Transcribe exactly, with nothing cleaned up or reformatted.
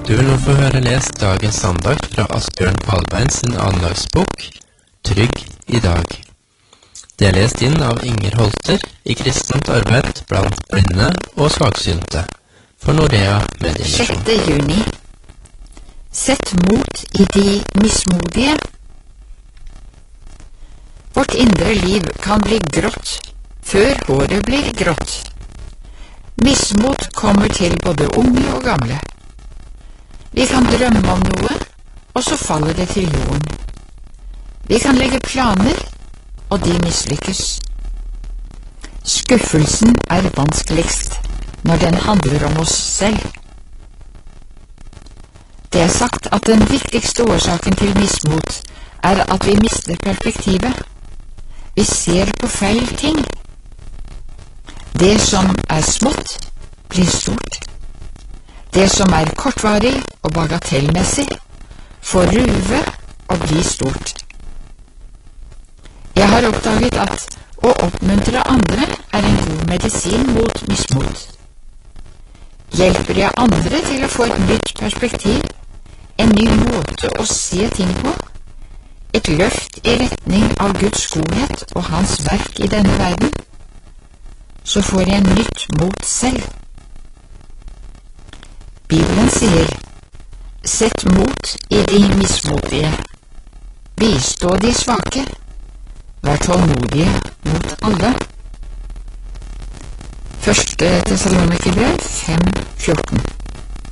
Du vil nå få høre lest dagens andakt fra Asbjørn Palbein sin andagsbok Trygg i dag. Det er lest inn av Inger Holter i kristent arbeid blant blinde og svaksynte for Nordea Mediemisjon. sjette juni. Sett mot i de mismodige. Vårt indre liv kan bli grått før håret blir grått. Mismot kommer til både unge og gamle. Vi kan drømme om noe, og så faller det til jorden. Vi kan legge planer, og de mislykkes. Skuffelsen er vanskeligst når den handler om oss selv. Det er sagt at den viktigste årsaken til mismot er at vi mister perspektivet. Vi ser på feil ting. Det som er smått, blir stort. Det som er kortvarig og bagatellmessig, får ruve og bli stort. Jeg har oppdaget at å oppmuntre andre er en god medisin mot mismot. Hjelper jeg andre til å få et nytt perspektiv, en ny måte å se ting på, et løft i retning av Guds godhet og hans verk i denne verden, så får jeg nytt mot selv. Bibelen sier, sett mot i de mismodige, bistå de svake, vær tålmodige mot alle. Første Tessalonikerbrev fem fjorten.